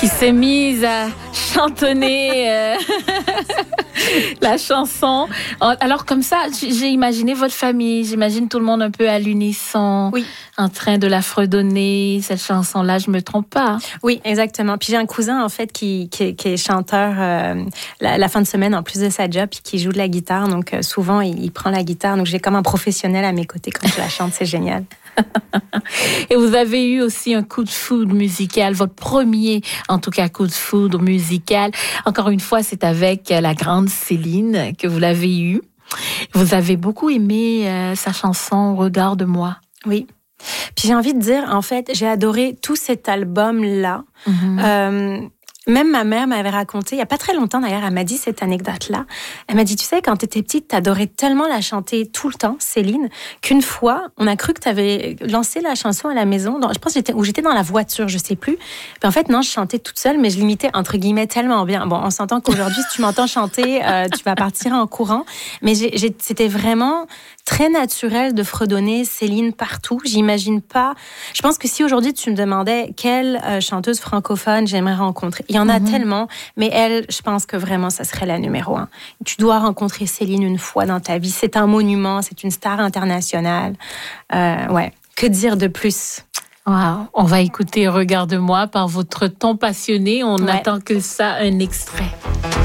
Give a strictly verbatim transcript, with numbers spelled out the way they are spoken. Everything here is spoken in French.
qui s'est mise à chantonner euh, la chanson. Alors comme ça, j'ai imaginé votre famille, j'imagine tout le monde un peu à l'unisson, oui. en train de la fredonner, cette chanson-là, je me trompe pas? Oui, exactement. Puis j'ai un cousin, en fait, qui, qui, qui est chanteur euh, la, la fin de semaine, en plus de sa job, puis qui joue de la guitare. Donc euh, souvent, il, il prend la guitare. Donc j'ai comme un professionnel à mes côtés quand je la chante, c'est génial. Et vous avez eu aussi un coup de foudre musical, votre premier, en tout cas, coup de foudre musical. Encore une fois, c'est avec la grande Céline que vous l'avez eu. Vous avez beaucoup aimé euh, sa chanson « Regarde-moi ». Oui. Puis j'ai envie de dire, en fait, j'ai adoré tout cet album-là. Mm-hmm. Euh, Même ma mère m'avait raconté, il n'y a pas très longtemps d'ailleurs, elle m'a dit cette anecdote-là. Elle m'a dit, tu sais, quand tu étais petite, tu adorais tellement la chanter tout le temps, Céline, qu'une fois, on a cru que tu avais lancé la chanson à la maison. Je pense que j'étais, ou j'étais dans la voiture, je ne sais plus. Puis en fait, non, je chantais toute seule, mais je l'imitais entre guillemets tellement bien. Bon, on s'entend qu'aujourd'hui, si tu m'entends chanter, euh, tu vas partir en courant. Mais j'ai, j'ai, c'était vraiment très naturel de fredonner Céline partout. J'imagine pas. Je pense que si aujourd'hui tu me demandais quelle euh, chanteuse francophone j'aimerais rencontrer, il y en a mm-hmm. tellement, mais elle, je pense que vraiment, ça serait la numéro un. Tu dois rencontrer Céline une fois dans ta vie. C'est un monument, c'est une star internationale. Euh, ouais, que dire de plus? Wow. On va écouter « Regarde-moi » par votre ton passionné. On ouais. attend que ça, un extrait.